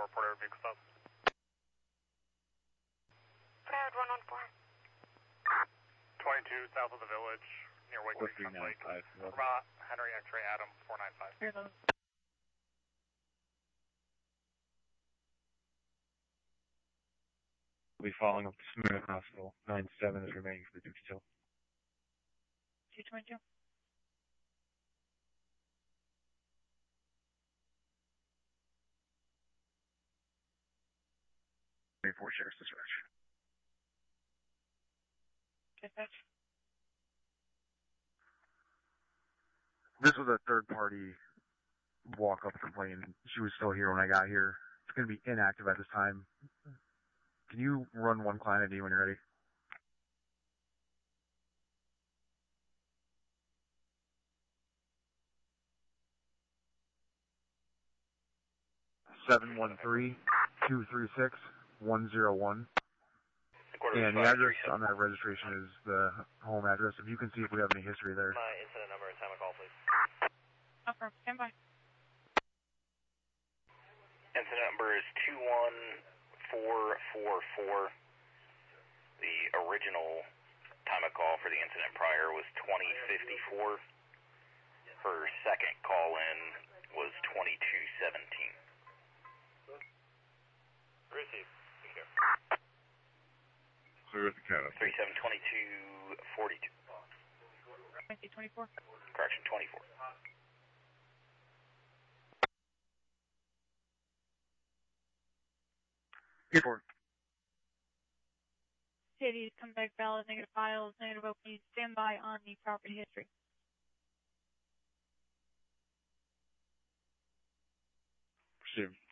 report our vehicle stop. Brad 114. 22 south of the village, near Wake Creek Lake. Vermont, Henry X-ray Adam 495. We'll be following up to Smyrna Hospital. 9-7 is remaining for the duty still. 222. Sheriff's Dispatch. Dispatch. This was a third-party walk-up complaint. She was still here when I got here. It's going to be inactive at this time. Can you run one client ID when you're ready? (713-236-101). And the address on that registration is the home address. If you can see if we have any history there. My incident number and time of call, please. Affirm. Stand by. Incident number is 21444. The original time of call for the incident prior was 2054. Her second call in was 2217. Receive. Take care. Clear with the count. 372242. 2024. Correction, 24. Here for. Cities come back valid, negative files, negative openings. Stand by on the property history. Received.